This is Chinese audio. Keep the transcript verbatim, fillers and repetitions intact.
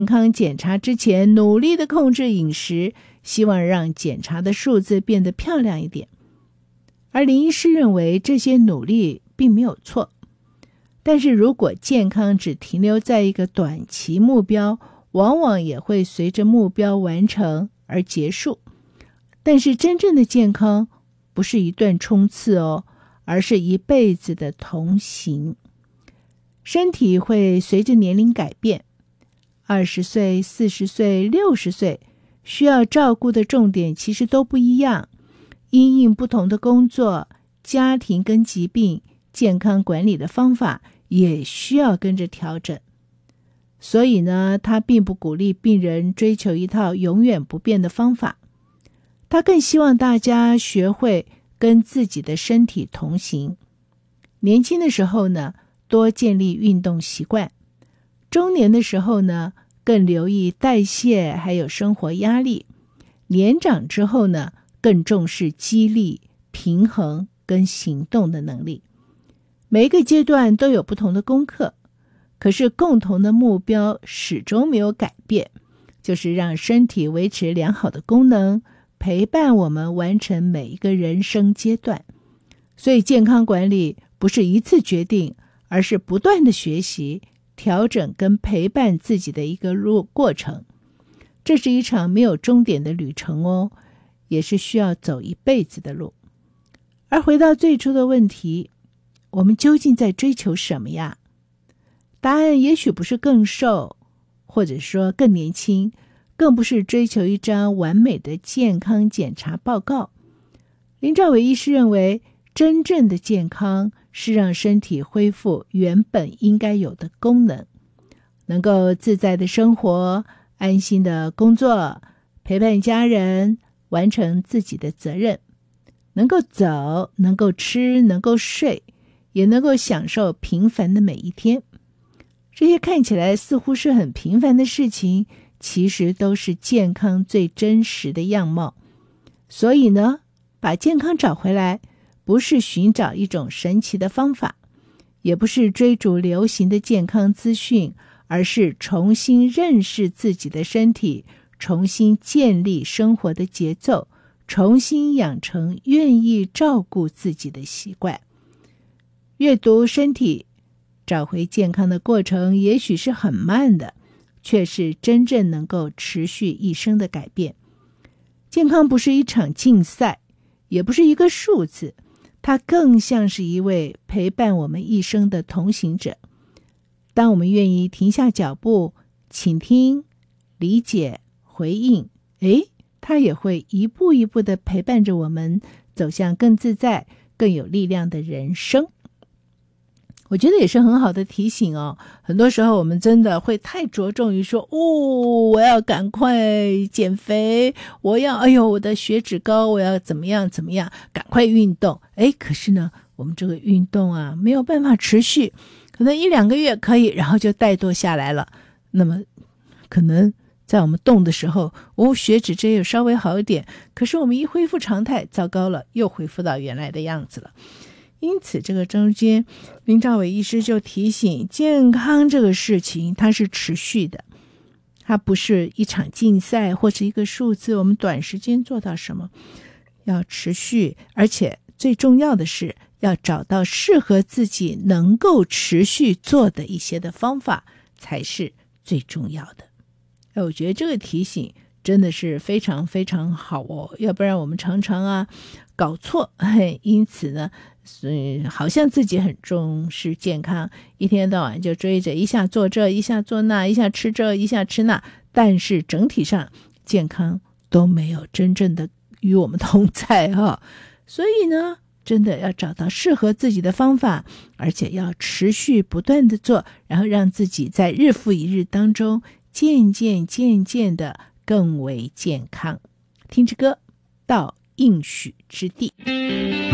健康检查之前努力的控制饮食，希望让检查的数字变得漂亮一点。而林医师认为这些努力并没有错，但是如果健康只停留在一个短期目标，往往也会随着目标完成而结束。但是真正的健康不是一段冲刺哦，而是一辈子的同行。身体会随着年龄改变，二十岁、四十岁、六十岁，需要照顾的重点其实都不一样。因应不同的工作、家庭跟疾病，健康管理的方法也需要跟着调整。所以呢，他并不鼓励病人追求一套永远不变的方法，他更希望大家学会跟自己的身体同行。年轻的时候呢，多建立运动习惯；中年的时候呢，更留意代谢还有生活压力；年长之后呢，更重视激励、平衡跟行动的能力。每一个阶段都有不同的功课，可是共同的目标始终没有改变，就是让身体维持良好的功能，陪伴我们完成每一个人生阶段。所以健康管理不是一次决定，而是不断的学习、调整跟陪伴自己的一个路过程。这是一场没有终点的旅程哦，也是需要走一辈子的路。而回到最初的问题，我们究竟在追求什么呀？答案也许不是更瘦，或者说更年轻，更不是追求一张完美的健康检查报告。林兆伟医师认为，真正的健康是让身体恢复原本应该有的功能，能够自在的生活，安心的工作，陪伴家人，完成自己的责任，能够走，能够吃，能够睡，也能够享受平凡的每一天。这些看起来似乎是很平凡的事情，其实都是健康最真实的样貌。所以呢，把健康找回来，不是寻找一种神奇的方法，也不是追逐流行的健康资讯，而是重新认识自己的身体，重新建立生活的节奏，重新养成愿意照顾自己的习惯。阅读身体找回健康的过程也许是很慢的，却是真正能够持续一生的改变。健康不是一场竞赛，也不是一个数字，它更像是一位陪伴我们一生的同行者。当我们愿意停下脚步，倾听、理解、回应，诶，它也会一步一步地陪伴着我们走向更自在、更有力量的人生。我觉得也是很好的提醒哦。很多时候我们真的会太着重于说，哦，我要赶快减肥，我要，哎呦，我的血脂高，我要怎么样怎么样，赶快运动。诶，可是呢，我们这个运动啊，没有办法持续，可能一两个月可以，然后就怠惰下来了。那么可能在我们动的时候，哦，血脂这又稍微好一点，可是我们一恢复常态，糟糕了，又恢复到原来的样子了。因此这个中间林兆伟医师就提醒，健康这个事情它是持续的，它不是一场竞赛或是一个数字，我们短时间做到什么，要持续，而且最重要的是要找到适合自己能够持续做的一些的方法才是最重要的。哎，我觉得这个提醒真的是非常非常好哦，要不然我们常常啊搞错，嘿，因此呢，所以好像自己很重视健康，一天到晚就追着一下做这一下做那，一下吃这一下吃那，但是整体上健康都没有真正的与我们同在哈、哦。所以呢，真的要找到适合自己的方法，而且要持续不断的做，然后让自己在日复一日当中渐渐渐渐的更为健康。听着歌到应许之地。